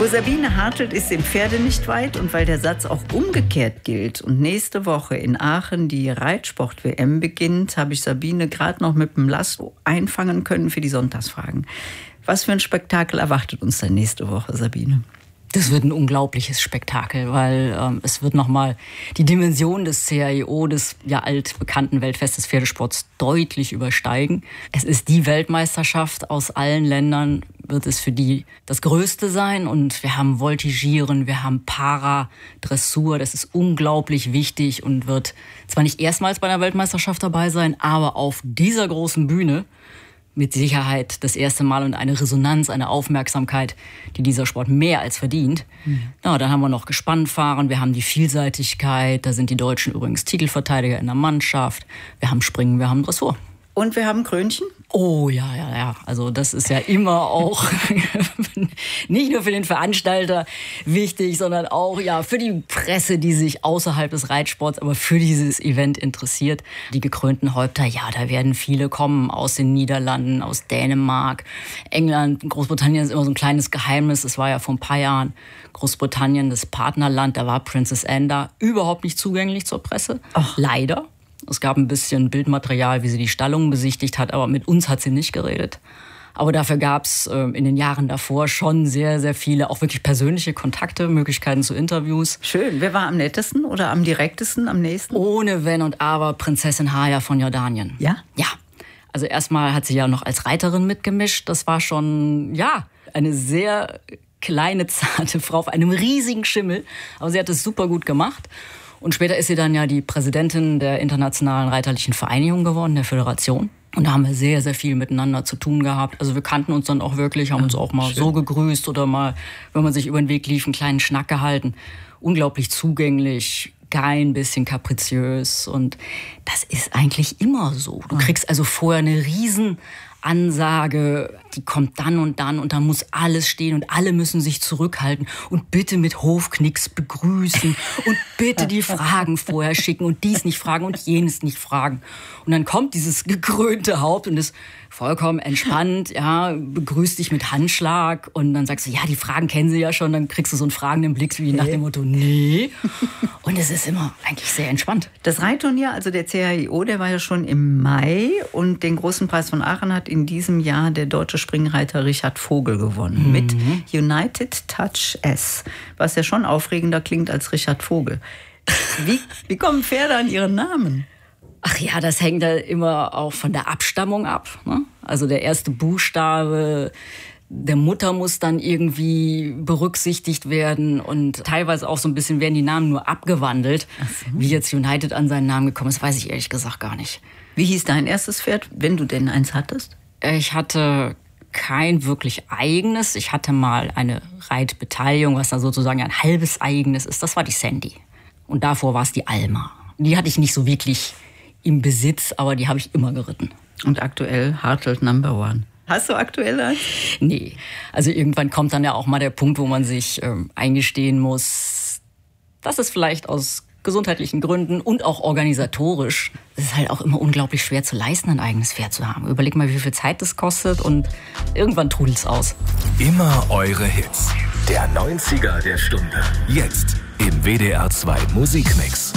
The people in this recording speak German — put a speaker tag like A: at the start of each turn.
A: Wo Sabine Hartelt ist, sind Pferde nicht weit. Und weil der Satz auch umgekehrt gilt und nächste Woche in Aachen die Reitsport-WM beginnt, habe ich Sabine gerade noch mit dem Lasso einfangen können für die Sonntagsfragen. Was für ein Spektakel erwartet uns denn nächste Woche, Sabine?
B: Das wird ein unglaubliches Spektakel, weil es wird nochmal die Dimension des CAIO, des ja altbekannten Weltfest des Pferdesports, deutlich übersteigen. Es ist die Weltmeisterschaft aus allen Ländern, wird es für die das Größte sein. Und wir haben Voltigieren, wir haben Para-Dressur. Das ist unglaublich wichtig und wird zwar nicht erstmals bei einer Weltmeisterschaft dabei sein, aber auf dieser großen Bühne mit Sicherheit das erste Mal und eine Resonanz, eine Aufmerksamkeit, die dieser Sport mehr als verdient. Ja, dann haben wir noch Gespannfahren, wir haben die Vielseitigkeit, da sind die Deutschen übrigens Titelverteidiger in der Mannschaft, wir haben Springen, wir haben Dressur.
A: Und wir haben Krönchen?
B: Oh ja. Also das ist ja immer auch nicht nur für den Veranstalter wichtig, sondern auch ja für die Presse, die sich außerhalb des Reitsports, aber für dieses Event interessiert. Die gekrönten Häupter, ja, da werden viele kommen aus den Niederlanden, aus Dänemark, England, Großbritannien ist immer so ein kleines Geheimnis. Es war ja vor ein paar Jahren Großbritannien, das Partnerland, da war Princess Anne da überhaupt nicht zugänglich zur Presse. Ach. Leider. Es gab ein bisschen Bildmaterial, wie sie die Stallungen besichtigt hat, aber mit uns hat sie nicht geredet. Aber dafür gab es in den Jahren davor schon sehr, sehr viele, auch wirklich persönliche Kontakte, Möglichkeiten zu Interviews.
A: Schön. Wer war am nettesten oder am direktesten, am nächsten?
B: Ohne Wenn und Aber Prinzessin Haya von Jordanien.
A: Ja?
B: Ja. Also erstmal hat sie ja noch als Reiterin mitgemischt. Das war schon, ja, eine sehr kleine, zarte Frau auf einem riesigen Schimmel. Aber sie hat es super gut gemacht. Und später ist sie dann ja die Präsidentin der Internationalen Reiterlichen Vereinigung geworden, der Föderation. Und da haben wir sehr, sehr viel miteinander zu tun gehabt. Also wir kannten uns dann auch wirklich, haben uns auch mal schön so gegrüßt oder mal, wenn man sich über den Weg lief, einen kleinen Schnack gehalten. Unglaublich zugänglich, kein bisschen kapriziös. Und das ist eigentlich immer so. Du kriegst also vorher eine Riesenansage, die kommt dann und dann muss alles stehen und alle müssen sich zurückhalten und bitte mit Hofknicks begrüßen und bitte die Fragen vorher schicken und dies nicht fragen und jenes nicht fragen. Und dann kommt dieses gekrönte Haupt und ist vollkommen entspannt, ja, begrüßt dich mit Handschlag und dann sagst du, ja, die Fragen kennen sie ja schon, dann kriegst du so einen fragenden Blick wie nach dem Motto, nee. Und es ist immer eigentlich sehr entspannt.
A: Das Reitturnier, also der CAIO, der war ja schon im Mai und den großen Preis von Aachen hat in diesem Jahr der deutsche Springreiter Richard Vogel gewonnen mit United Touch S, was ja schon aufregender klingt als Richard Vogel. Wie kommen Pferde an ihren Namen?
B: Ach ja, das hängt da immer auch von der Abstammung ab, ne? Also der erste Buchstabe der Mutter muss dann irgendwie berücksichtigt werden und teilweise auch so ein bisschen werden die Namen nur abgewandelt. So. Wie jetzt United an seinen Namen gekommen ist, weiß ich ehrlich gesagt gar nicht.
A: Wie hieß dein erstes Pferd, wenn du denn eins hattest?
B: Ich hatte kein wirklich eigenes. Ich hatte mal eine Reitbeteiligung, was da sozusagen ein halbes eigenes ist. Das war die Sandy. Und davor war es die Alma. Die hatte ich nicht so wirklich im Besitz, aber die habe ich immer geritten.
A: Und aktuell Hartelt Number One. Hast du aktuell eins?
B: Nee. Also irgendwann kommt dann ja auch mal der Punkt, wo man sich eingestehen muss, dass es vielleicht aus gesundheitlichen Gründen und auch organisatorisch, es ist halt auch immer unglaublich schwer zu leisten, ein eigenes Pferd zu haben. Überleg mal, wie viel Zeit das kostet und irgendwann trudelt's aus.
C: Immer eure Hits. Der 90er der Stunde. Jetzt im WDR 2 Musikmix.